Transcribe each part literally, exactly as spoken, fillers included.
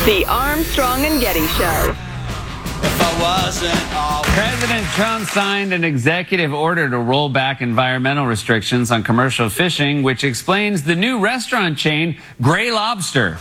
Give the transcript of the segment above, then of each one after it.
The Armstrong and Getty Show. If I wasn't all... President Trump signed an executive order to roll back environmental restrictions on commercial fishing, which explains the new restaurant chain, Gray Lobster.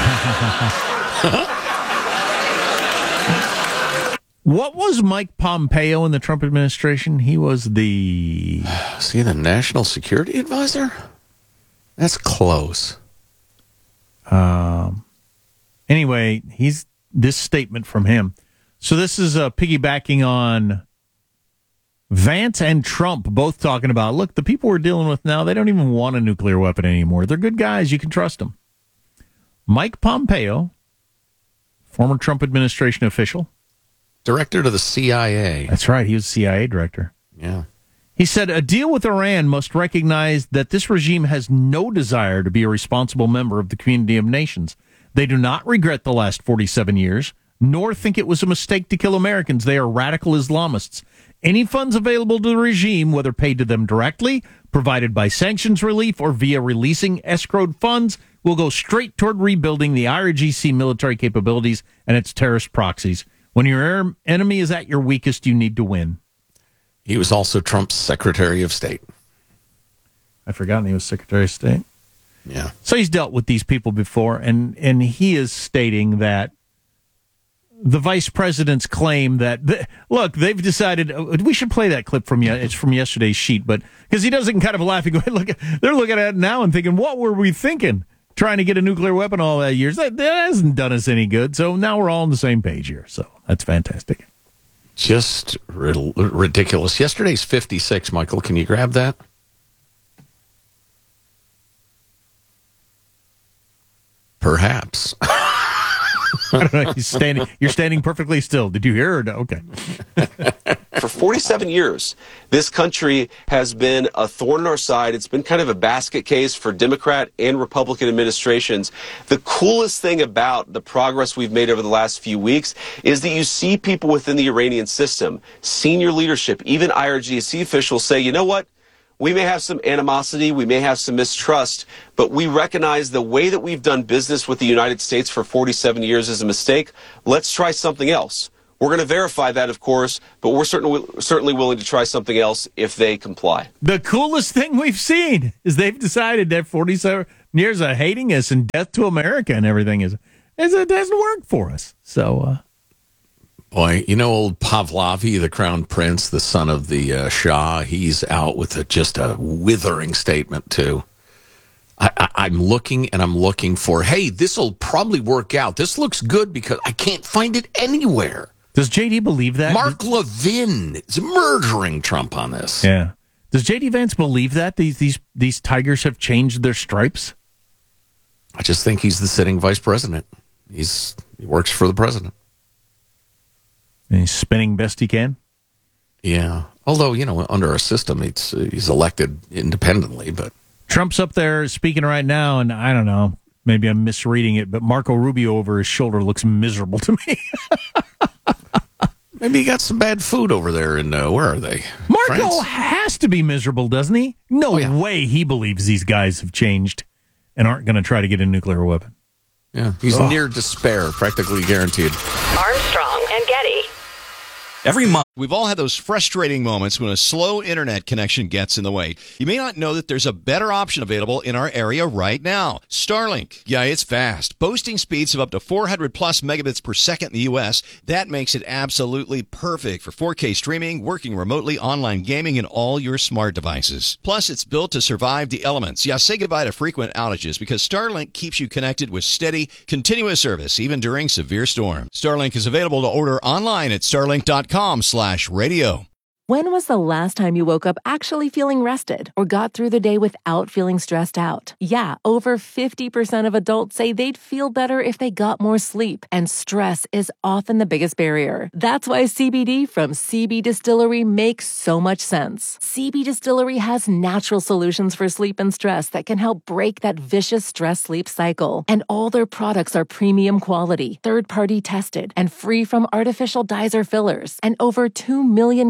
What was Mike Pompeo in the Trump administration? He was the... Is he the National Security Advisor? That's close. Um. Anyway, he's this statement from him. So this is uh, piggybacking on Vance and Trump both talking about, look, the people we're dealing with now, they don't even want a nuclear weapon anymore. They're good guys. You can trust them. Mike Pompeo, former Trump administration official. Director to the C I A. That's right. He was C I A director. Yeah. He said, a deal with Iran must recognize that this regime has no desire to be a responsible member of the community of nations. They do not regret the last forty-seven years, nor think it was a mistake to kill Americans. They are radical Islamists. Any funds available to the regime, whether paid to them directly, provided by sanctions relief, or via releasing escrowed funds, will go straight toward rebuilding the I R G C military capabilities and its terrorist proxies. When your enemy is at your weakest, you need to win. He was also Trump's Secretary of State. I'd forgotten he was Secretary of State. Yeah. So he's dealt with these people before, and, and he is stating that the vice president's claim that, the, look, they've decided, we should play that clip from you. It's from yesterday's sheet, but because he doesn't kind of laugh and go, look, they're looking at it now and thinking, what were we thinking? Trying to get a nuclear weapon all that years. That, that hasn't done us any good. So now we're all on the same page here. So that's fantastic. Just rid- ridiculous. Yesterday's fifty-six, Michael. Can you grab that? Perhaps. I don't know. He's standing, you're standing perfectly still. Did you hear or no? Okay. For forty-seven years, this country has been a thorn in our side. It's been kind of a basket case for Democrat and Republican administrations. The coolest thing about the progress we've made over the last few weeks is that you see people within the Iranian system, senior leadership, even I R G C officials say, you know what? We may have some animosity, we may have some mistrust, but we recognize the way that we've done business with the United States for forty-seven years is a mistake. Let's try something else. We're going to verify that, of course, but we're certainly certainly willing to try something else if they comply. The coolest thing we've seen is they've decided that forty-seven years of hating us and death to America and everything is, is it doesn't work for us. So, uh, boy, you know, old Pahlavi, the crown prince, the son of the uh, Shah, he's out with a, just a withering statement too. I, I, I'm looking and I'm looking for, hey, this will probably work out. This looks good because I can't find it anywhere. Does J D believe that? Mark Levin is murdering Trump on this. Yeah. Does J D Vance believe that these these these tigers have changed their stripes? I just think he's the sitting vice president. He's he works for the president. And he's spinning best he can? Yeah. Although, you know, under our system, it's, uh, he's elected independently, but... Trump's up there speaking right now, and I don't know, maybe I'm misreading it, but Marco Rubio over his shoulder looks miserable to me. Maybe he got some bad food over there in, uh, where are they? Marco France? has to be miserable, doesn't he? No Oh, yeah. way he believes these guys have changed and aren't going to try to get a nuclear weapon. Yeah, he's Oh. near despair, practically guaranteed. Armstrong and Getty. Every month, we've all had those frustrating moments when a slow internet connection gets in the way. You may not know that there's a better option available in our area right now. Starlink. Yeah, it's fast. Boasting speeds of up to four hundred plus megabits per second in the U S. That makes it absolutely perfect for four K streaming, working remotely, online gaming, and all your smart devices. Plus, it's built to survive the elements. Yeah, say goodbye to frequent outages because Starlink keeps you connected with steady, continuous service, even during severe storms. Starlink is available to order online at starlink dot com slash radio. When was the last time you woke up actually feeling rested or got through the day without feeling stressed out? Yeah, over fifty percent of adults say they'd feel better if they got more sleep, and stress is often the biggest barrier. That's why C B D from C B Distillery makes so much sense. C B Distillery has natural solutions for sleep and stress that can help break that vicious stress-sleep cycle. And all their products are premium quality, third-party tested, and free from artificial dyes or fillers. And over two million customers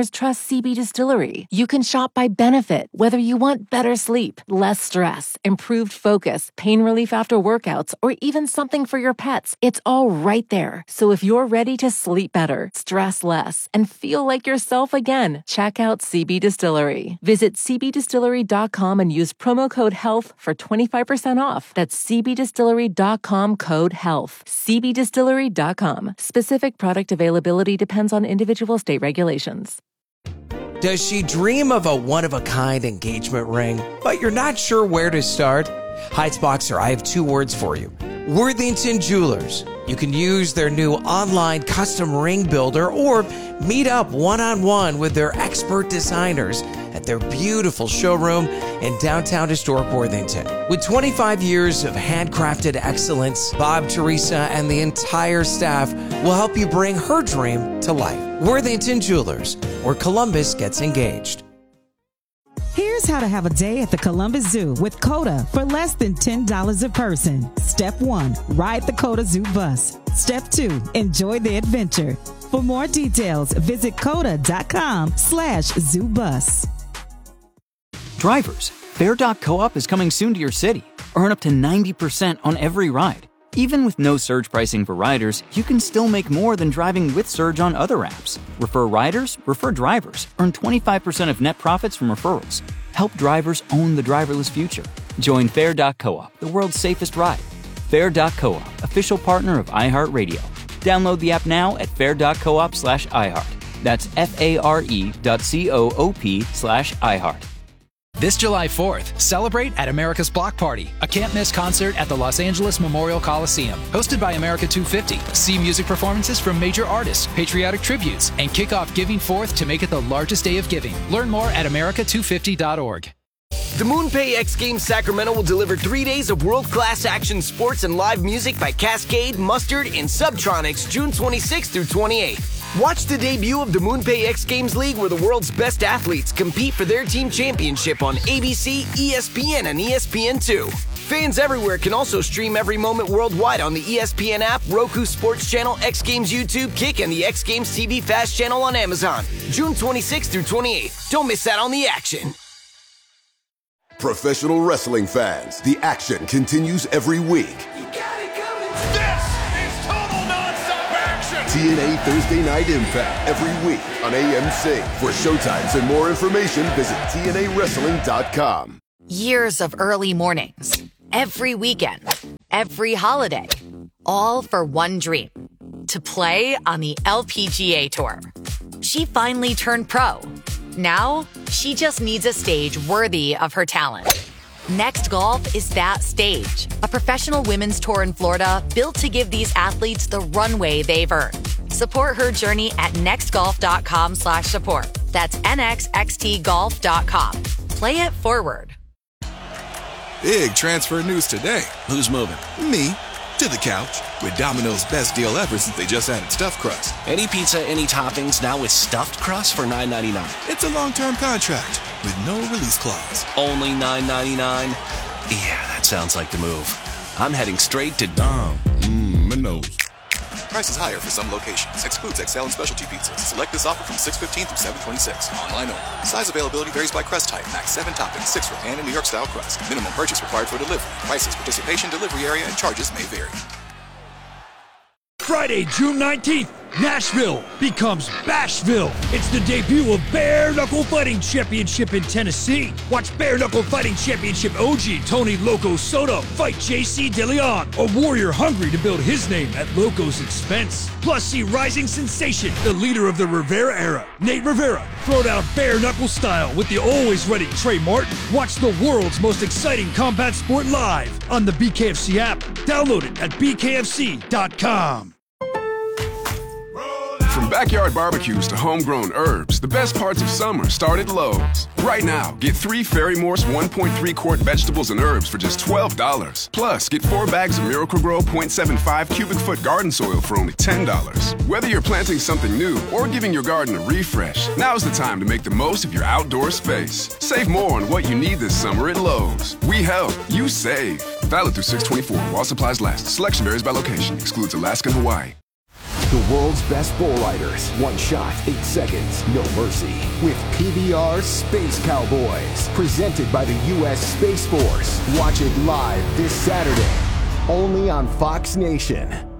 customers trust C B Distillery. You can shop by benefit, whether you want better sleep, less stress, improved focus, pain relief after workouts, or even something for your pets. It's all right there. So if you're ready to sleep better, stress less, and feel like yourself again, check out C B Distillery. Visit c b distillery dot com and use promo code HEALTH for twenty-five percent off. That's c b distillery dot com code HEALTH. c b distillery dot com. Specific product availability depends on individual state regulations. Does she dream of a one-of-a-kind engagement ring, but you're not sure where to start? Heights Boxer, I have two words for you. Worthington Jewelers. You can use their new online custom ring builder or meet up one-on-one with their expert designers at their beautiful showroom in downtown historic Worthington. With twenty-five years of handcrafted excellence, Bob, Teresa, and the entire staff will help you bring her dream to life. Worthington Jewelers, where Columbus gets engaged. Here's how to have a day at the Columbus Zoo with COTA for less than ten dollars a person. Step one, ride the COTA Zoo bus. Step two, enjoy the adventure. For more details, visit coda.com slash zoo bus. Drivers, Fair dot coop is coming soon to your city. Earn up to ninety percent on every ride. Even with no surge pricing for riders, you can still make more than driving with Surge on other apps. Refer riders, refer drivers. Earn twenty-five percent of net profits from referrals. Help drivers own the driverless future. Join Fair dot coop, the world's safest ride. Fair dot coop, official partner of iHeartRadio. Download the app now at fair dot coop slash iHeart. That's F-A-R-E dot C-O-O-P slash iHeart. This July fourth, celebrate at America's Block Party, a can't-miss concert at the Los Angeles Memorial Coliseum. Hosted by America two fifty. See music performances from major artists, patriotic tributes, and kick off Giving Fourth to make it the largest day of giving. Learn more at america two fifty dot org. The MoonPay X Games Sacramento will deliver three days of world-class action sports and live music by Cascade, Mustard, and Subtronics June twenty-sixth through twenty-eighth. Watch the debut of the MoonPay X Games League, where the world's best athletes compete for their team championship on A B C, E S P N, and E S P N two. Fans everywhere can also stream every moment worldwide on the E S P N app, Roku Sports Channel, X Games YouTube, Kick, and the X Games T V Fast Channel on Amazon. June twenty-sixth through twenty-eighth. Don't miss out on the action. Professional wrestling fans, the action continues every week. T N A Thursday Night Impact every week on A M C. For showtimes and more information, visit T N A wrestling dot com. Years of early mornings, every weekend, every holiday, all for one dream, to play on the L P G A Tour. She finally turned pro. Now, she just needs a stage worthy of her talent. Next Golf is that stage, a professional women's tour in Florida built to give these athletes the runway they've earned. Support her journey at next golf dot com slash support. That's N X X T golf dot com. Play it forward. Big transfer news today. Who's moving? Me. To the couch. With Domino's best deal ever since they just added stuffed crust. Any pizza, any toppings, now with stuffed crust for nine ninety-nine. It's a long-term contract with no release clause. Only nine ninety-nine? Yeah, that sounds like the move. I'm heading straight to Dom. Mmm, my nose. Prices higher for some locations. Excludes X L and specialty pizzas. Select this offer from six fifteen through seven twenty-six. Online only. Size availability varies by crust type. Max seven toppings, six for pan and New York style crust. Minimum purchase required for delivery. Prices, participation, delivery area, and charges may vary. Friday, June nineteenth, Nashville becomes Bashville. It's the debut of Bare Knuckle Fighting Championship in Tennessee. Watch Bare Knuckle Fighting Championship O G Tony Loco Soto fight J C DeLeon, a warrior hungry to build his name at Loco's expense. Plus, see rising sensation, the leader of the Rivera era, Nate Rivera, throw down bare knuckle style with the always ready Trey Martin. Watch the world's most exciting combat sport live on the B K F C app. Download it at b k f c dot com. From backyard barbecues to homegrown herbs, the best parts of summer start at Lowe's. Right now, get three Fairy Morse one point three quart vegetables and herbs for just twelve dollars. Plus, get four bags of Miracle-Gro point seven five cubic foot garden soil for only ten dollars. Whether you're planting something new or giving your garden a refresh, now's the time to make the most of your outdoor space. Save more on what you need this summer at Lowe's. We help, you save. Valid through six twenty-four while supplies last. Selection varies by location. Excludes Alaska and Hawaii. The world's best bull riders. One shot, eight seconds, no mercy. With P B R's Space Cowboys. Presented by the U S Space Force. Watch it live this Saturday. Only on Fox Nation.